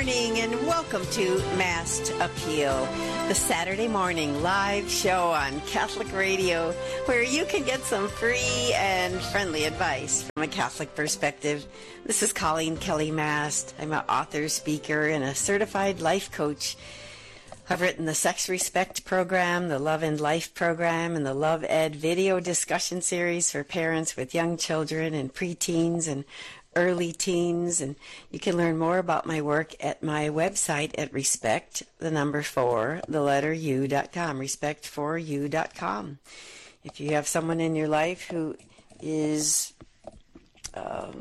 morning and welcome to Masked Appeal, the Saturday morning live show on Catholic Radio where you can get some free and friendly advice from a Catholic perspective. This is Colleen Kelly Mast. I'm an author, speaker, and a certified life coach. I've written the Sex Respect program, the Love and Life program, and the Love Ed video discussion series for parents with young children and preteens and early teens, and you can learn more about my work at my website at respect4u.com, respect4u.com. If you have someone in your life who is a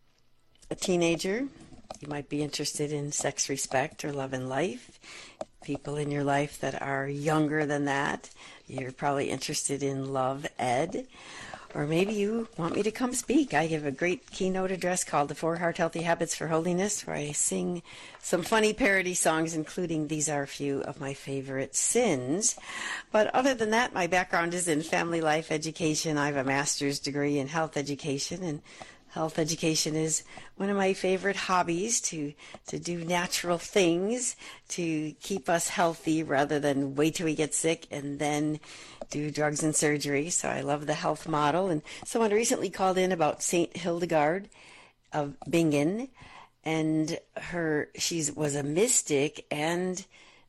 teenager, you might be interested in sex respect or love and life. People in your life that are younger than that, you're probably interested in Love Ed. Or maybe you want me to come speak. I give a great keynote address called The 4 Heart Healthy Habits for Holiness, where I sing some funny parody songs, including These Are a Few of My Favorite Sins. But other than that, my background is in family life education. I have a master's degree in health education, and health education is one of my favorite hobbies, to do natural things to keep us healthy rather than wait till we get sick and then do drugs and surgery. So I love the health model. And someone recently called in about St. Hildegard of Bingen, and she was a mystic and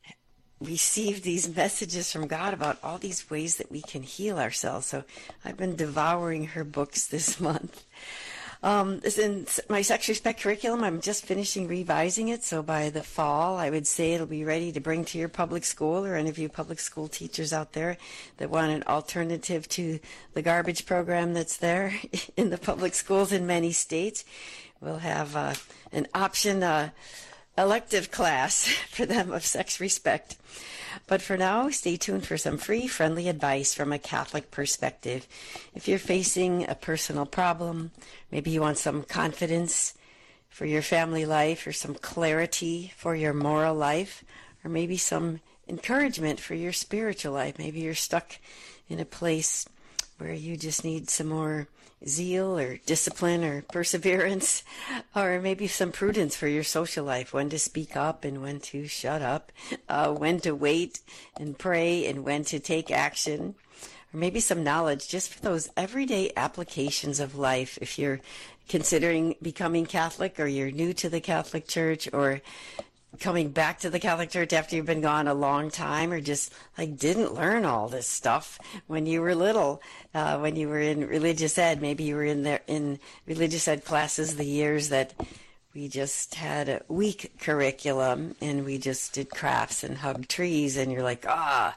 received these messages from God about all these ways that we can heal ourselves. So I've been devouring her books this month. This in my Sex Respect curriculum. I'm just finishing revising it, so by the fall, I would say it'll be ready to bring to your public school, or any of you public school teachers out there that want an alternative to the garbage program that's there in the public schools in many states. We'll have an option elective class for them of sex respect. But for now, stay tuned for some free, friendly advice from a Catholic perspective. If you're facing a personal problem, maybe you want some confidence for your family life, or some clarity for your moral life, or maybe some encouragement for your spiritual life. Maybe you're stuck in a place where you just need some more zeal or discipline or perseverance, or maybe some prudence for your social life, when to speak up and when to shut up, when to wait and pray and when to take action, or maybe some knowledge just for those everyday applications of life. If you're considering becoming Catholic, or you're new to the Catholic Church, or coming back to the Catholic Church after you've been gone a long time, or just didn't learn all this stuff when you were little, when you were in religious ed. Maybe you were in religious ed classes the years that we just had a weak curriculum and we just did crafts and hugged trees, and you're like, I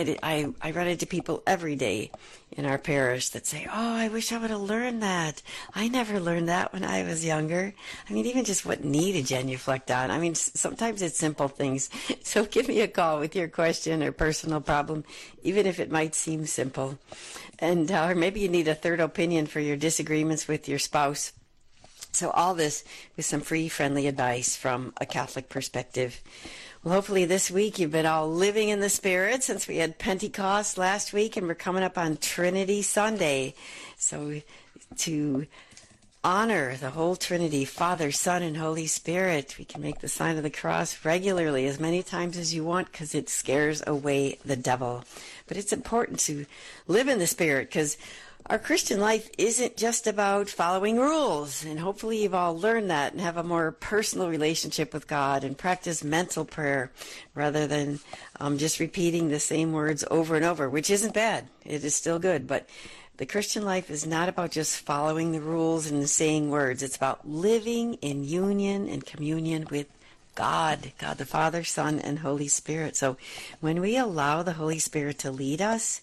run into people every day in our parish that say, I wish I would have learned that. I never learned that when I was younger. I mean, even just what knee to genuflect on. I mean, sometimes it's simple things. So give me a call with your question or personal problem, even if it might seem simple. And or maybe you need a third opinion for your disagreements with your spouse. So all this with some free, friendly advice from a Catholic perspective. Well, hopefully this week you've been all living in the Spirit, since we had Pentecost last week and we're coming up on Trinity Sunday. So to honor the whole Trinity, Father, Son, and Holy Spirit, we can make the sign of the cross regularly, as many times as you want, because it scares away the devil. But it's important to live in the Spirit, because our Christian life isn't just about following rules, and hopefully you've all learned that and have a more personal relationship with God and practice mental prayer rather than just repeating the same words over and over, which isn't bad. It is still good, but the Christian life is not about just following the rules and saying words. It's about living in union and communion with God the Father, Son, and Holy Spirit. So when we allow the Holy Spirit to lead us,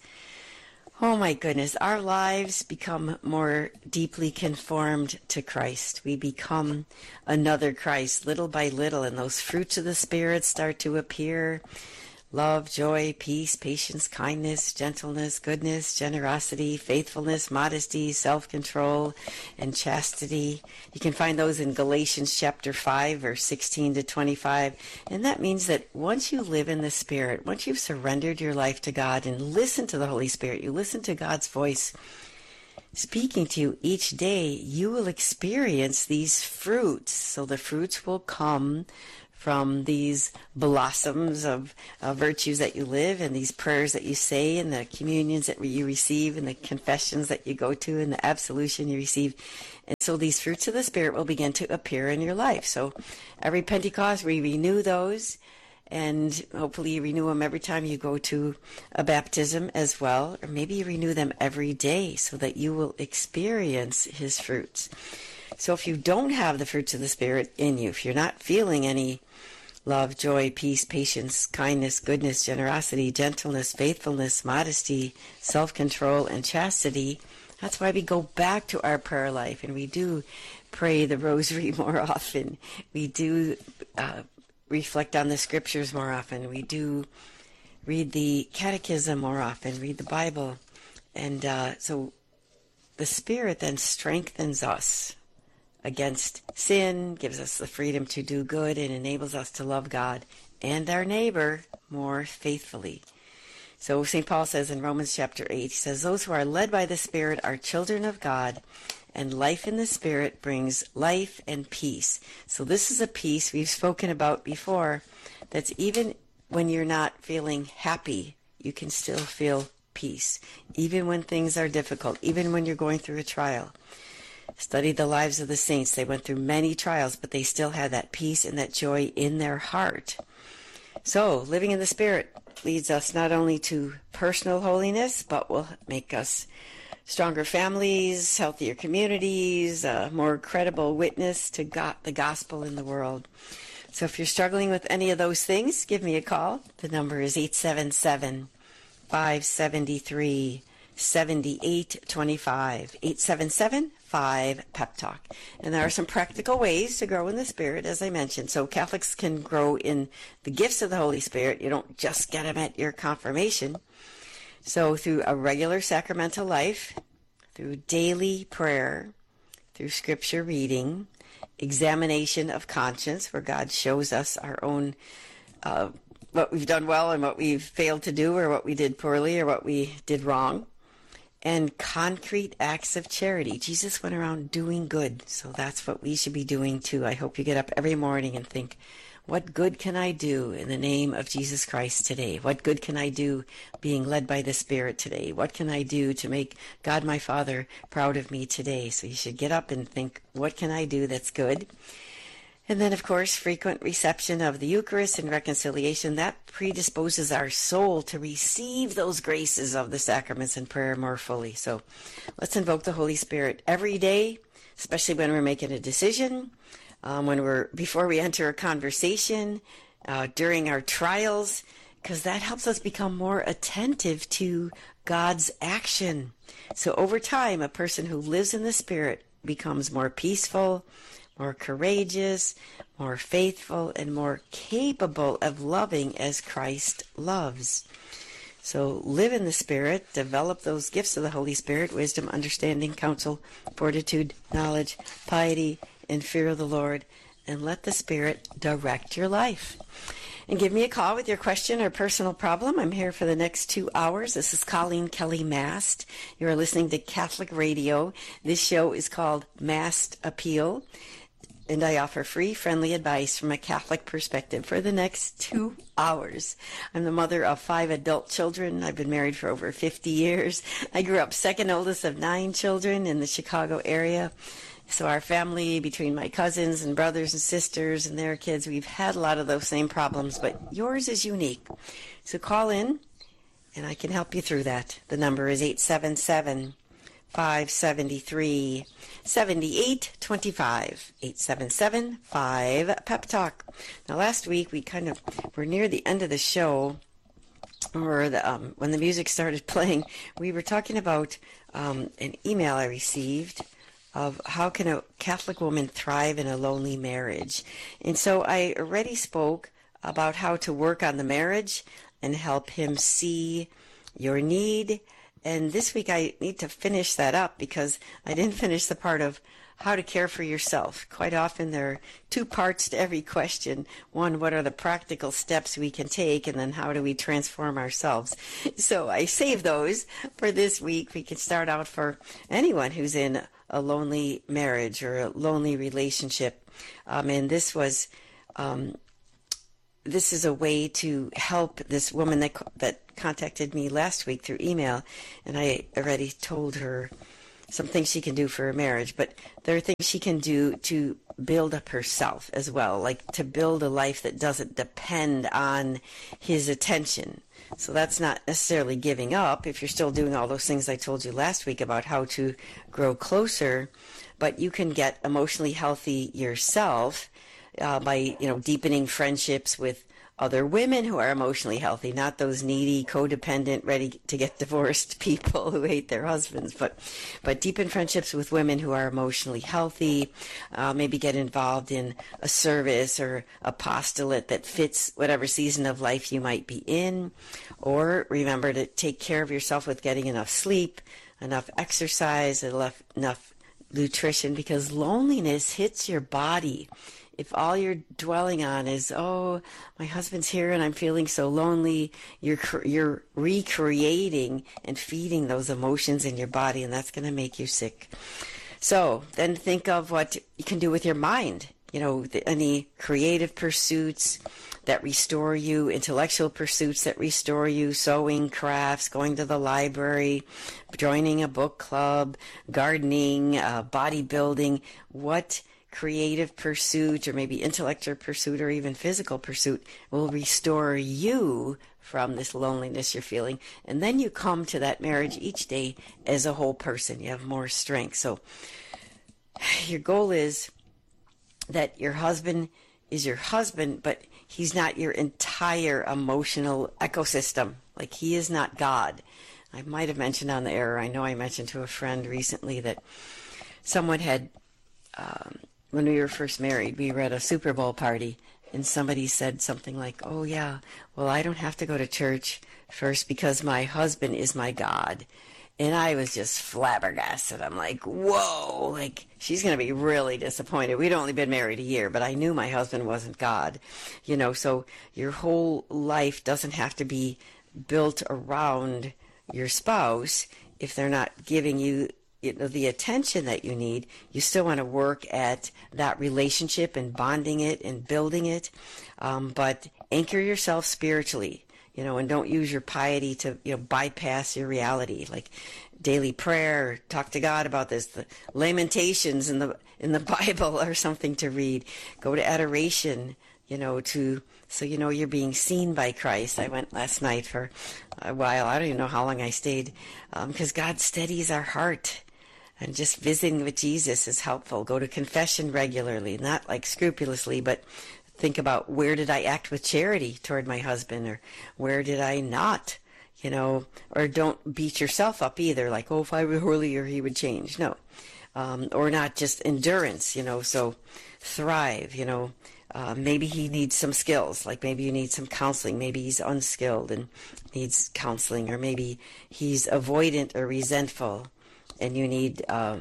oh my goodness, our lives become more deeply conformed to Christ. We become another Christ little by little, and those fruits of the Spirit start to appear. Love, joy, peace, patience, kindness, gentleness, goodness, generosity, faithfulness, modesty, self-control, and chastity. You can find those in Galatians chapter 5, verse 16 to 25. And that means that once you live in the Spirit, once you've surrendered your life to God and listen to the Holy Spirit, you listen to God's voice, speaking to you each day, you will experience these fruits. So the fruits will come from these blossoms of virtues that you live, and these prayers that you say, and the communions that you receive, and the confessions that you go to, and the absolution you receive. And so these fruits of the Spirit will begin to appear in your life. So every Pentecost, we renew those, and hopefully you renew them every time you go to a baptism as well, or maybe you renew them every day so that you will experience His fruits. So if you don't have the fruits of the Spirit in you, if you're not feeling any love, joy, peace, patience, kindness, goodness, generosity, gentleness, faithfulness, modesty, self-control, and chastity, that's why we go back to our prayer life, and we do pray the rosary more often. We do reflect on the scriptures more often. We do read the catechism more often, read the Bible. And so the Spirit then strengthens us against sin, gives us the freedom to do good, and enables us to love God and our neighbor more faithfully. So St. Paul says in Romans chapter 8, he says, those who are led by the Spirit are children of God, and life in the Spirit brings life and peace. So this is a peace we've spoken about before, that's even when you're not feeling happy, you can still feel peace. Even when things are difficult, even when you're going through a trial. Study the lives of the saints. They went through many trials, but they still had that peace and that joy in their heart. So, living in the Spirit leads us not only to personal holiness, but will make us stronger families, healthier communities, a more credible witness to God, the gospel in the world. So if you're struggling with any of those things, give me a call. The number is 877-573-7825, 877-5-PEP-TALK. And there are some practical ways to grow in the Spirit, as I mentioned. So Catholics can grow in the gifts of the Holy Spirit. You don't just get them at your confirmation. So through a regular sacramental life, through daily prayer, through scripture reading, examination of conscience, where God shows us our own, what we've done well and what we've failed to do, or what we did poorly, or what we did wrong, and concrete acts of charity. Jesus went around doing good, so that's what we should be doing too. I hope you get up every morning and think, what good can I do in the name of Jesus Christ today? What good can I do being led by the Spirit today? What can I do to make God my Father proud of me today? So you should get up and think, what can I do that's good? And then, of course, frequent reception of the Eucharist and reconciliation, that predisposes our soul to receive those graces of the sacraments and prayer more fully. So let's invoke the Holy Spirit every day, especially when we're making a decision, before we enter a conversation, during our trials, because that helps us become more attentive to God's action. So over time, a person who lives in the Spirit becomes more peaceful, more courageous, more faithful, and more capable of loving as Christ loves. So live in the Spirit, develop those gifts of the Holy Spirit, wisdom, understanding, counsel, fortitude, knowledge, piety, and fear of the Lord, and let the Spirit direct your life. And give me a call with your question or personal problem. I'm here for the next 2 hours. This is Colleen Kelly Mast. You are listening to Catholic Radio. This show is called Mast Appeal, and I offer free, friendly advice from a Catholic perspective for the next 2 hours. I'm the mother of 5 adult children. I've been married for over 50 years. I grew up second oldest of 9 children in the Chicago area. So our family, between my cousins and brothers and sisters and their kids, we've had a lot of those same problems, but yours is unique. So call in, and I can help you through that. The number is 877-573-7825, 877-5-PEP-TALK. Now, last week, we're near the end of the show, or when the music started playing, we were talking about an email I received of how can a Catholic woman thrive in a lonely marriage. And so I already spoke about how to work on the marriage and help him see your need. And this week I need to finish that up because I didn't finish the part of how to care for yourself. Quite often there are two parts to every question. One, what are the practical steps we can take? And then how do we transform ourselves? So I saved those for this week. We can start out for anyone who's in a lonely marriage or a lonely relationship. And this is a way to help this woman that contacted me last week through email, and I already told her some things she can do for her marriage, but there are things she can do to build up herself as well, like to build a life that doesn't depend on his attention. So that's not necessarily giving up if you're still doing all those things I told you last week about how to grow closer, but you can get emotionally healthy yourself by deepening friendships with other women who are emotionally healthy, not those needy, codependent, ready to get divorced people who hate their husbands, but deepen friendships with women who are emotionally healthy. Maybe get involved in a service or apostolate that fits whatever season of life you might be in. Or remember to take care of yourself with getting enough sleep, enough exercise, enough nutrition, because loneliness hits your body. If all you're dwelling on is, oh, my husband's here and I'm feeling so lonely, you're recreating and feeding those emotions in your body, and that's going to make you sick. So then think of what you can do with your mind. Any creative pursuits that restore you, intellectual pursuits that restore you, sewing, crafts, going to the library, joining a book club, gardening, bodybuilding. What creative pursuit or maybe intellectual pursuit or even physical pursuit will restore you from this loneliness you're feeling. And then you come to that marriage each day as a whole person. You have more strength. So your goal is that your husband is your husband, but he's not your entire emotional ecosystem. Like, he is not God. I might have mentioned on the air, I know I mentioned to a friend recently that someone had when we were first married, we were at a Super Bowl party, and somebody said something like, oh, yeah, well, I don't have to go to church first because my husband is my God. And I was just flabbergasted. I'm like, whoa, like, she's going to be really disappointed. We'd only been married a year, but I knew my husband wasn't God. So your whole life doesn't have to be built around your spouse if they're not giving you the attention that you need. You still want to work at that relationship and bonding it and building it, but anchor yourself spiritually, and don't use your piety to bypass your reality, like daily prayer. Talk to God about this. The Lamentations in the Bible are something to read. Go to adoration, so you're being seen by Christ. I went last night for a while. I don't even know how long I stayed, because God steadies our heart. And just visiting with Jesus is helpful. Go to confession regularly, not like scrupulously, but think about, where did I act with charity toward my husband, or where did I not, or don't beat yourself up either, like, oh, if I were holier, he would change. No. Or not just endurance, so thrive, maybe he needs some skills, like maybe you need some counseling. Maybe he's unskilled and needs counseling, or maybe he's avoidant or resentful, and you need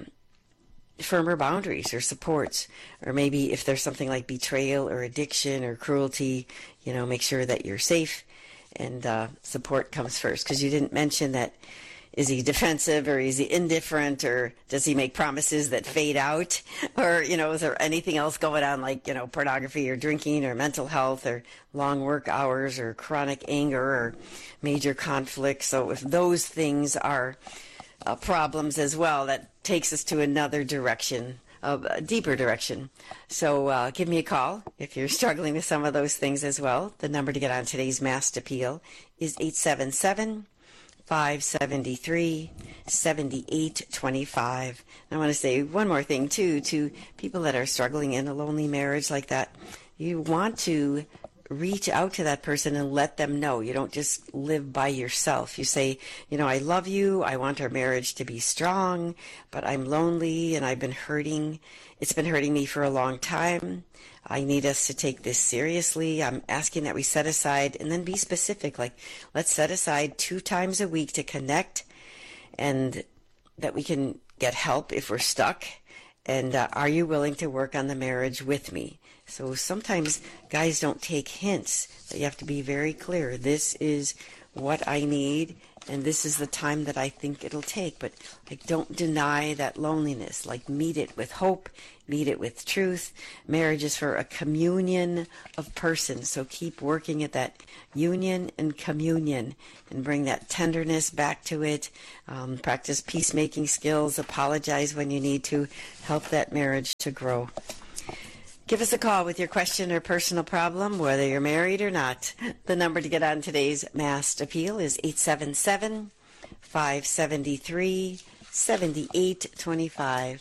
firmer boundaries or supports. Or maybe if there's something like betrayal or addiction or cruelty, make sure that you're safe, and support comes first. Because you didn't mention that, is he defensive, or is he indifferent, or does he make promises that fade out? Or, is there anything else going on, like, pornography or drinking or mental health or long work hours or chronic anger or major conflict? So if those things are problems as well, that takes us to another direction, a deeper direction. So give me a call if you're struggling with some of those things as well. The number to get on today's Mass Appeal is 877-573-7825. I want to say one more thing, too, to people that are struggling in a lonely marriage like that. You want to reach out to that person and let them know. You don't just live by yourself. You say, I love you. I want our marriage to be strong, but I'm lonely and I've been hurting. It's been hurting me for a long time. I need us to take this seriously. I'm asking that we set aside, and then be specific, like, let's set aside 2 times a week to connect, and that we can get help if we're stuck, And are you willing to work on the marriage with me? So sometimes guys don't take hints. But you have to be very clear. This is what I need, and this is the time that I think it'll take. But like, don't deny that loneliness. Like, meet it with hope, meet it with truth. Marriage is for a communion of persons. So keep working at that union and communion and bring that tenderness back to it. Practice peacemaking skills. Apologize when you need to. Help that marriage to grow. Give us a call with your question or personal problem, whether you're married or not. The number to get on today's Masked Appeal is 877-573-7825.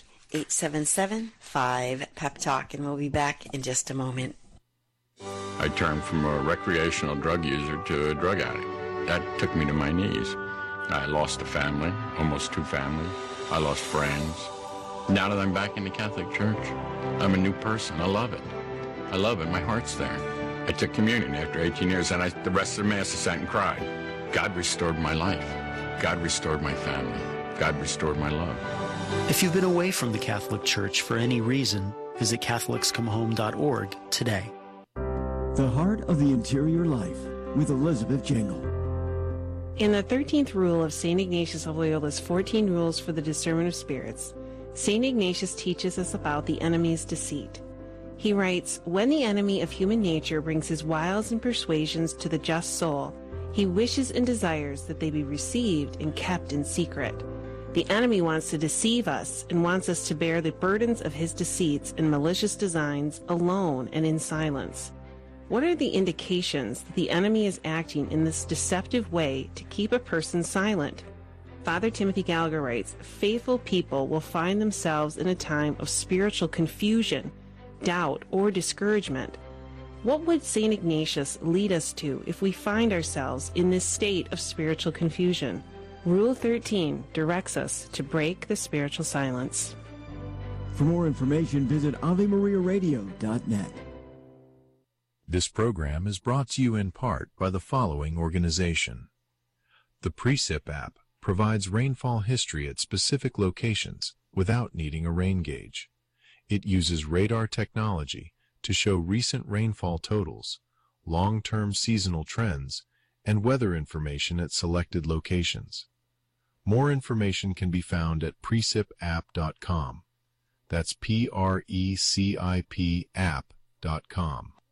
877-5-PEP-TALK, and we'll be back in just a moment. I turned from a recreational drug user to a drug addict. That took me to my knees. I lost a family, almost two families. I lost friends. Now that I'm back in the Catholic Church, I'm a new person. I love it. I love it. My heart's there. I took communion after 18 years, and the rest of the Mass I sat and cried. God restored my life. God restored my family. God restored my love. If you've been away from the Catholic Church for any reason, visit CatholicsComeHome.org today. The Heart of the Interior Life with Elizabeth Jingle. In the 13th rule of St. Ignatius of Loyola's 14 Rules for the Discernment of Spirits, St. Ignatius teaches us about the enemy's deceit. He writes, "When the enemy of human nature brings his wiles and persuasions to the just soul, he wishes and desires that they be received and kept in secret. The enemy wants to deceive us and wants us to bear the burdens of his deceits and malicious designs alone and in silence. What are the indications that the enemy is acting in this deceptive way to keep a person silent?" Father Timothy Gallagher writes, "Faithful people will find themselves in a time of spiritual confusion, doubt, or discouragement. What would St. Ignatius lead us to if we find ourselves in this state of spiritual confusion? Rule 13 directs us to break the spiritual silence." For more information, visit AveMariaRadio.net. This program is brought to you in part by the following organization. The Precip app provides rainfall history at specific locations without needing a rain gauge. It uses radar technology to show recent rainfall totals, long-term seasonal trends, and weather information at selected locations. More information can be found at precipapp.com. That's PRECIP app.com.